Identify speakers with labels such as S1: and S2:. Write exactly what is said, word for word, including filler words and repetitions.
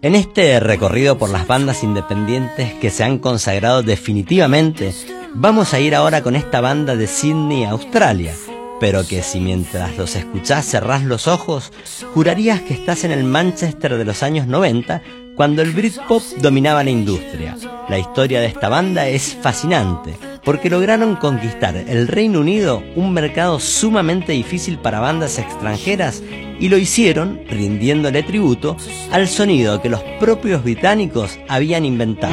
S1: En este recorrido por las bandas independientes que se han consagrado definitivamente, vamos a ir ahora con esta banda de Sydney, Australia, pero que si mientras los escuchás cerrás los ojos, jurarías que estás en el Manchester de los años noventa, cuando el Britpop dominaba la industria. La historia de esta banda es fascinante, porque lograron conquistar el Reino Unido, un mercado sumamente difícil para bandas extranjeras, y lo hicieron rindiéndole tributo al sonido que los propios británicos habían inventado.